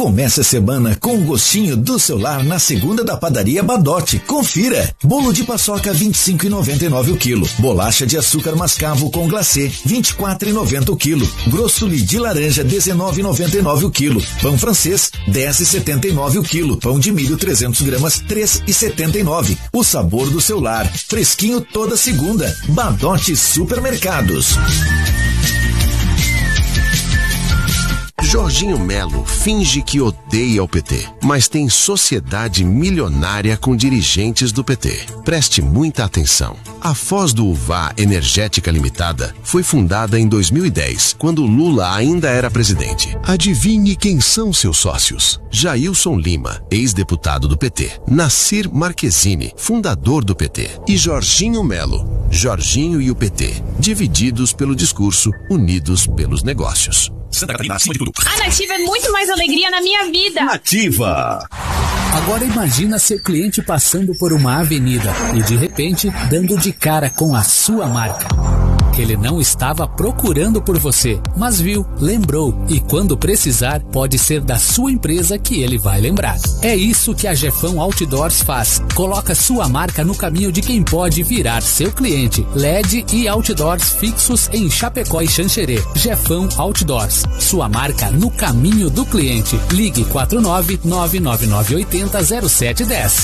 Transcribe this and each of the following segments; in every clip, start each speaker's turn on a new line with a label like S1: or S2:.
S1: Comece a semana com o gostinho do seu lar na segunda da Padaria Badote. Confira. Bolo de paçoca 25,99 o quilo. Bolacha de açúcar mascavo com glacê 24,90 o quilo. Grossouli de laranja 19,99 o quilo. Pão francês 10,79 o quilo. Pão de milho 300 gramas 3,79. O sabor do seu lar. Fresquinho toda segunda. Badote Supermercados.
S2: Jorginho Melo finge que odeia o PT, mas tem sociedade milionária com dirigentes do PT. Preste muita atenção. A Foz do Uvá Energética Limitada foi fundada em 2010, quando Lula ainda era presidente. Adivinhe quem são seus sócios? Jailson Lima, ex-deputado do PT. Nassir Marquezine, fundador do PT. E Jorginho Melo, Jorginho e o PT, divididos pelo discurso, unidos pelos negócios.
S3: Santa Catarina, acima de tudo.
S4: A Nativa é muito mais alegria na minha vida.
S3: Nativa.
S5: Agora imagina ser cliente passando por uma avenida e de repente dando de cara com a sua marca. Ele não estava procurando por você, mas viu, lembrou e quando precisar, pode ser da sua empresa que ele vai lembrar. É isso que a Jefão Outdoors faz. Coloca sua marca no caminho de quem pode virar seu cliente. LED e outdoors fixos em Chapecó e Xanxerê. Jefão Outdoors. Sua marca no caminho do cliente. Ligue 49999800710.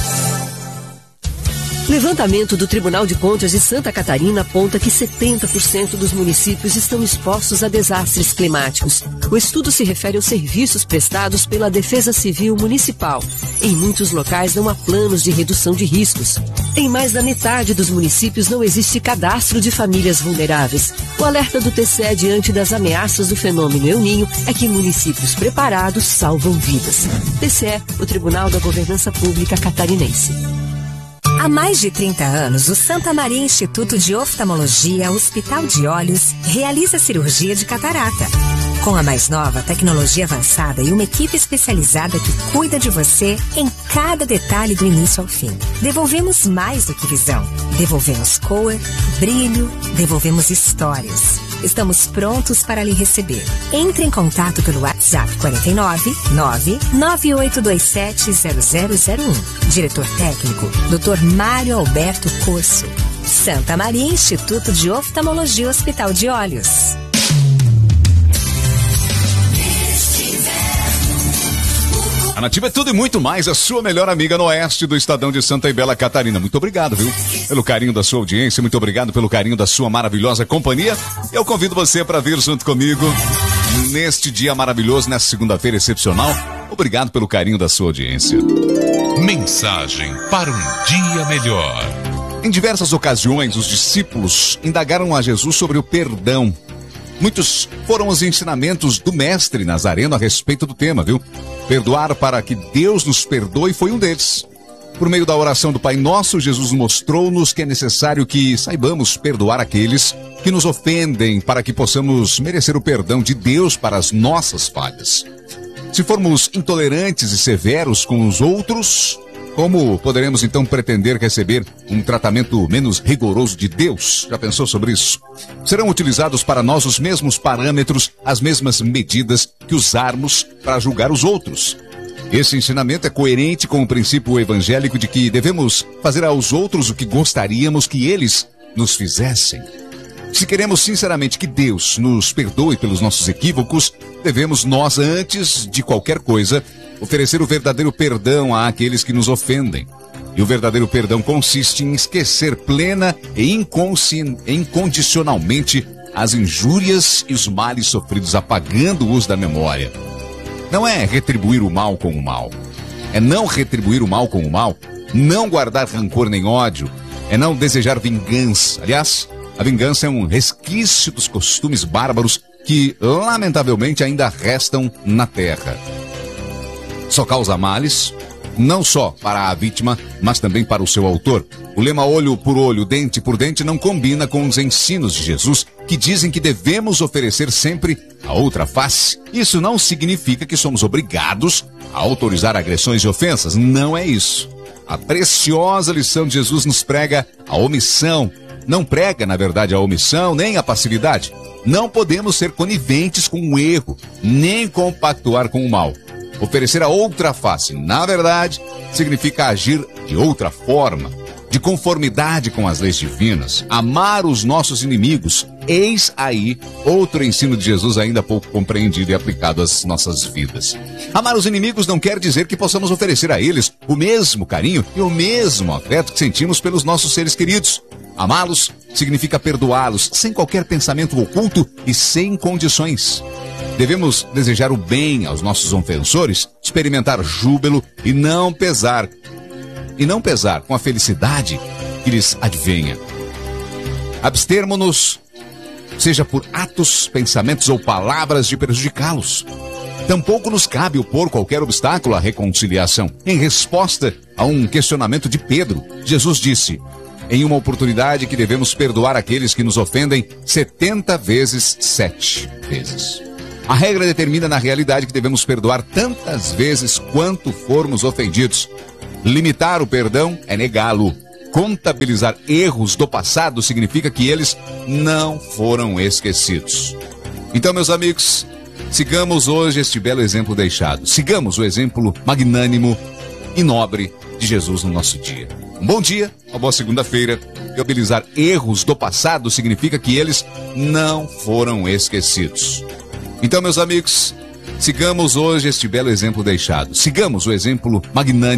S6: Levantamento do Tribunal de Contas de Santa Catarina aponta que 70% dos municípios estão expostos a desastres climáticos. O estudo se refere aos serviços prestados pela Defesa Civil Municipal. Em muitos locais não há planos de redução de riscos. Em mais da metade dos municípios não existe cadastro de famílias vulneráveis. O alerta do TCE diante das ameaças do fenômeno El Niño é que municípios preparados salvam vidas. TCE, o Tribunal da Governança Pública Catarinense.
S7: Há mais de 30 anos, o Santa Maria Instituto de Oftalmologia, Hospital de Olhos, realiza cirurgia de catarata. Com a mais nova tecnologia avançada e uma equipe especializada que cuida de você em cada detalhe do início ao fim. Devolvemos mais do que visão. Devolvemos cor, brilho, devolvemos histórias. Estamos prontos para lhe receber. Entre em contato pelo WhatsApp 49 99827 0001. Diretor técnico, Dr. Mário Alberto Corso. Santa Maria Instituto de Oftalmologia Hospital de Olhos.
S8: A Nativa é tudo e muito mais, a sua melhor amiga no oeste do Estadão de Santa e Bela Catarina. Muito obrigado, viu? Pelo carinho da sua audiência, muito obrigado pelo carinho da sua maravilhosa companhia. Eu convido você para vir junto comigo neste dia maravilhoso, nessa segunda-feira excepcional. Obrigado pelo carinho da sua audiência.
S9: Mensagem para um dia melhor.
S8: Em diversas ocasiões, os discípulos indagaram a Jesus sobre o perdão. Muitos foram os ensinamentos do mestre Nazareno a respeito do tema, viu? Perdoar para que Deus nos perdoe foi um deles. Por meio da oração do Pai Nosso, Jesus mostrou-nos que é necessário que saibamos perdoar aqueles que nos ofendem para que possamos merecer o perdão de Deus para as nossas falhas. Se formos intolerantes e severos com os outros, como poderemos então pretender receber um tratamento menos rigoroso de Deus? Já pensou sobre isso? Serão utilizados para nós os mesmos parâmetros, as mesmas medidas que usarmos para julgar os outros. Esse ensinamento é coerente com o princípio evangélico de que devemos fazer aos outros o que gostaríamos que eles nos fizessem. Se queremos sinceramente que Deus nos perdoe pelos nossos equívocos, devemos nós, antes de qualquer coisa, oferecer o verdadeiro perdão àqueles que nos ofendem. E o verdadeiro perdão consiste em esquecer plena e incondicionalmente as injúrias e os males sofridos, apagando os da memória. Não é retribuir o mal com o mal. É não retribuir o mal com o mal, não guardar rancor nem ódio, é não desejar vingança. Aliás, a vingança é um resquício dos costumes bárbaros que, lamentavelmente, ainda restam na terra. Só causa males, não só para a vítima, mas também para o seu autor. O lema olho por olho, dente por dente não combina com os ensinos de Jesus, que dizem que devemos oferecer sempre a outra face. Isso não significa que somos obrigados a autorizar agressões e ofensas. Não é isso. A preciosa lição de Jesus nos prega a omissão. Não prega, na verdade, a omissão nem a passividade. Não podemos ser coniventes com o erro, nem compactuar com o mal. Oferecer a outra face, na verdade, significa agir de outra forma, de conformidade com as leis divinas, amar os nossos inimigos. Eis aí outro ensino de Jesus ainda pouco compreendido e aplicado às nossas vidas. Amar os inimigos não quer dizer que possamos oferecer a eles o mesmo carinho e o mesmo afeto que sentimos pelos nossos seres queridos. Amá-los significa perdoá-los sem qualquer pensamento oculto e sem condições. Devemos desejar o bem aos nossos ofensores, experimentar júbilo e não pesar com a felicidade que lhes advenha. Abstermos-nos, seja por atos, pensamentos ou palavras, de prejudicá-los. Tampouco nos cabe opor qualquer obstáculo à reconciliação. Em resposta a um questionamento de Pedro, Jesus disse, em uma oportunidade, que devemos perdoar aqueles que nos ofendem 70 vezes 7 vezes. A regra determina na realidade que devemos perdoar tantas vezes quanto formos ofendidos. Limitar o perdão é negá-lo. Contabilizar erros do passado significa que eles não foram esquecidos. Então, meus amigos, sigamos hoje este belo exemplo deixado. Sigamos o exemplo magnânimo e nobre de Jesus no nosso dia. Um bom dia, uma boa segunda-feira. Contabilizar erros do passado significa que eles não foram esquecidos. Então, meus amigos, sigamos hoje este belo exemplo deixado. Sigamos o exemplo magnânimo